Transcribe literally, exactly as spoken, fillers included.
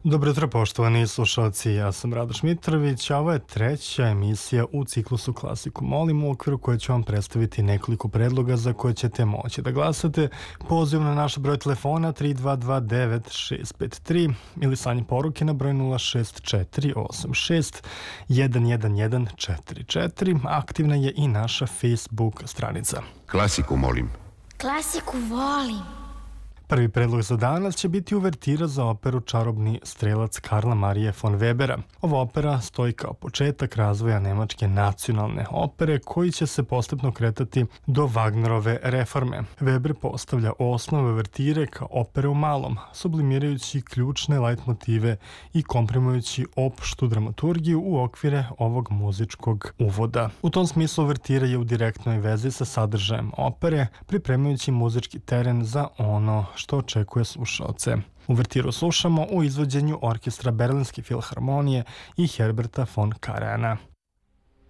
Dobro jutro, poštovani slušalci, ja sam Radoš Mitrović, a ovo je treća emisija u ciklusu Klasiku Molim, u okviru koje ću vam predstaviti nekoliko predloga za koje ćete moći da glasate. Poziv na naš broj telefona tri dva dva devet šest pet tri ili slanje poruke na broj nula šest četiri osam šest jedan jedan jedan četiri četiri. Aktivna je i naša Facebook stranica. Klasiku molim. Klasiku volim. Prvi predlog za danas će biti uvertira za operu Čarobni strelac Karla Marije von Webera. Ova opera stoji kao početak razvoja nemačke nacionalne opere koji će se postepno kretati do Wagnerove reforme. Weber postavlja osnove uvertire kao opere u malom, sublimirajući ključne leitmotive i komprimujući opštu dramaturgiju u okvire ovog muzičkog uvoda. U tom smislu uvertira je u direktnoj vezi sa sadržajem opere, pripremajući muzički teren za ono što očekuje slušaoce. Uvertiru slušamo u izvođenju orkestra Berlinske filharmonije i Herberta von Karajan'a.